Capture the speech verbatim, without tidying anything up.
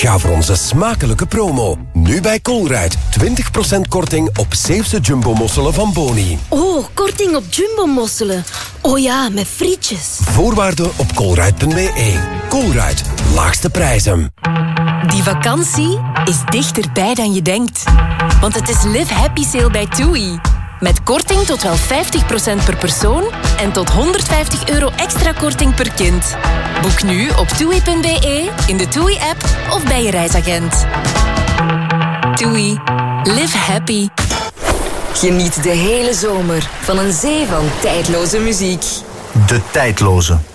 Ga voor onze smakelijke promo. Nu bij Colruyt. twintig procent korting op Zeeuwse jumbo-mosselen van Boni. Oh, korting op jumbo-mosselen. Oh ja, met frietjes. Voorwaarden op colruyt punt b e. Colruyt. Laagste prijzen. Die vakantie is dichterbij dan je denkt. Want het is Live Happy Sale bij TUI. Met korting tot wel vijftig procent per persoon en tot honderdvijftig euro extra korting per kind. Boek nu op toei punt b e, in de TUI-app of bij je reisagent. TUI. Live happy. Geniet de hele zomer van een zee van tijdloze muziek. De tijdloze.